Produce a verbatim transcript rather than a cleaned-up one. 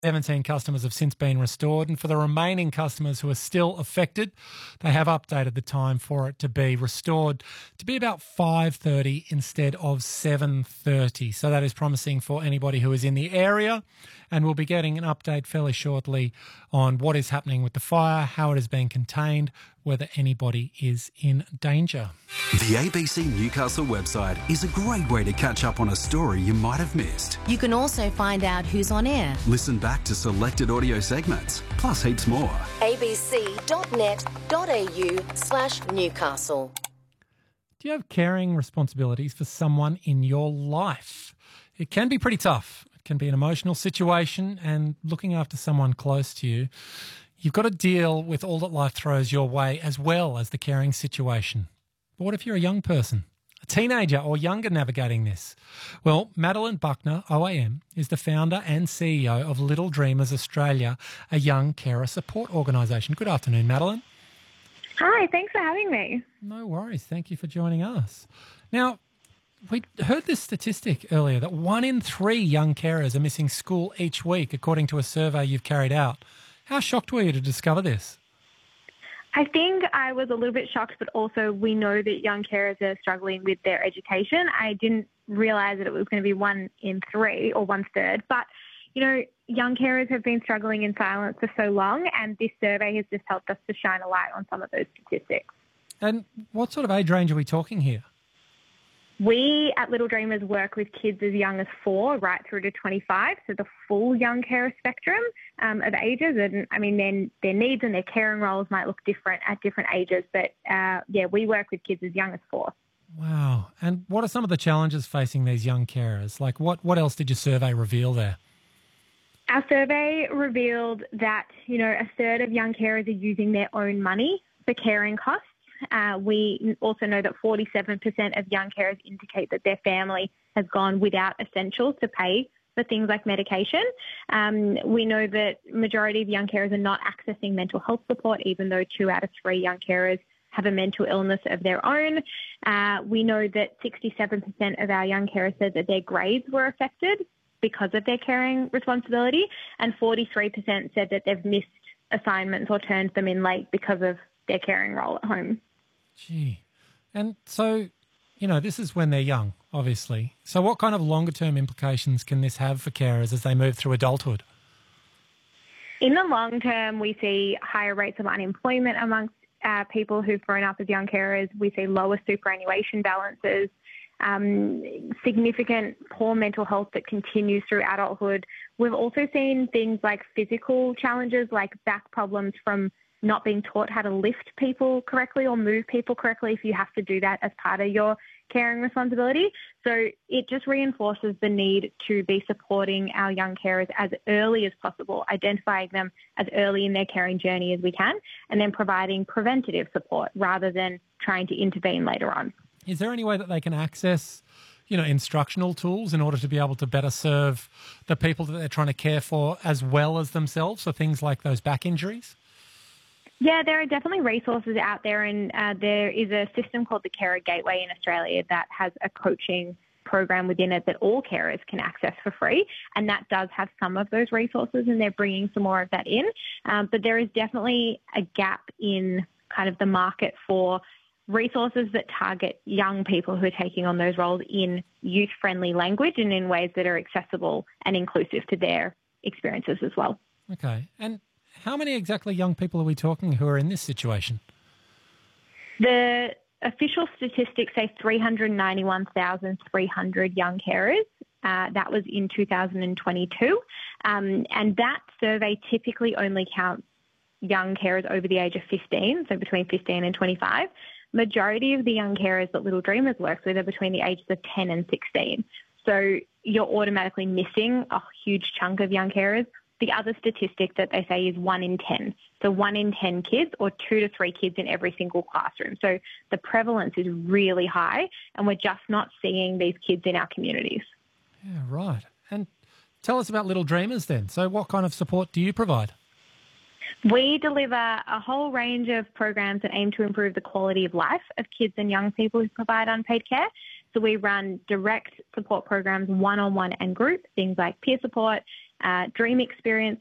seventeen customers have since been restored, and for the remaining customers who are still affected, they have updated the time for it to be restored to be about five thirty instead of seven thirty. So that is promising for anybody who is in the area, and we'll be getting an update fairly shortly on what is happening with the fire, how it is being contained, whether anybody is in danger. The A B C Newcastle website is a great way to catch up on a story you might have missed. You can also find out who's on air. Listen back to selected audio segments, plus heaps more. abc.net.au slash Newcastle. Do you have caring responsibilities for someone in your life? It can be pretty tough. It can be an emotional situation, and looking after someone close to you, you've got to deal with all that life throws your way as well as the caring situation. But what if you're a young person, a teenager or younger navigating this? Well, Madeline Buckner, O A M, is the founder and C E O of Little Dreamers Australia, a young carer support organisation. Good afternoon, Madeline. Hi, thanks for having me. No worries. Thank you for joining us. Now, we heard this statistic earlier that one in three young carers are missing school each week, according to a survey you've carried out. How shocked were you to discover this? I think I was a little bit shocked, but also we know that young carers are struggling with their education. I didn't realise that it was going to be one in three or one third, but you know, young carers have been struggling in silence for so long, and this survey has just helped us to shine a light on some of those statistics. And what sort of age range are we talking here? We at Little Dreamers work with kids as young as four right through to twenty-five, so the full young carer spectrum um, of ages. And I mean, then their needs and their caring roles might look different at different ages, but uh, yeah, we work with kids as young as four. Wow. And what are some of the challenges facing these young carers? Like what, what else did your survey reveal there? Our survey revealed that, you know, a third of young carers are using their own money for caring costs. Uh, we also know that forty-seven percent of young carers indicate that their family has gone without essentials to pay for things like medication. Um, we know that majority of young carers are not accessing mental health support, even though two out of three young carers have a mental illness of their own. Uh, we know that sixty-seven percent of our young carers said that their grades were affected because of their caring responsibility, and forty-three percent said that they've missed assignments or turned them in late because of their caring role at home. Gee. And so, you know, this is when they're young, obviously. So what kind of longer-term implications can this have for carers as they move through adulthood? In the long term, we see higher rates of unemployment amongst uh, people who've grown up as young carers. We see lower superannuation balances, um, significant poor mental health that continues through adulthood. We've also seen things like physical challenges, like back problems from not being taught how to lift people correctly or move people correctly if you have to do that as part of your caring responsibility. So it just reinforces the need to be supporting our young carers as early as possible, identifying them as early in their caring journey as we can, and then providing preventative support rather than trying to intervene later on. Is there any way that they can access, you know, instructional tools in order to be able to better serve the people that they're trying to care for as well as themselves, for things like those back injuries? Yeah, there are definitely resources out there, and uh, there is a system called the Carer Gateway in Australia that has a coaching program within it that all carers can access for free, and that does have some of those resources, and they're bringing some more of that in. Um, but there is definitely a gap in kind of the market for resources that target young people who are taking on those roles in youth-friendly language and in ways that are accessible and inclusive to their experiences as well. Okay, and how many exactly young people are we talking who are in this situation? The official statistics say three hundred ninety-one thousand three hundred young carers. Uh, that was in two thousand twenty-two. Um, and that survey typically only counts young carers over the age of fifteen, so between fifteen and twenty-five. Majority of the young carers that Little Dreamers works with are between the ages of ten and sixteen. So you're automatically missing a huge chunk of young carers. The other statistic that they say is one in ten. So one in ten kids, or two to three kids in every single classroom. So the prevalence is really high, and we're just not seeing these kids in our communities. Yeah, right. And tell us about Little Dreamers then. So what kind of support do you provide? We deliver a whole range of programs that aim to improve the quality of life of kids and young people who provide unpaid care. So we run direct support programs, one-on-one and group, things like peer support, uh, dream experience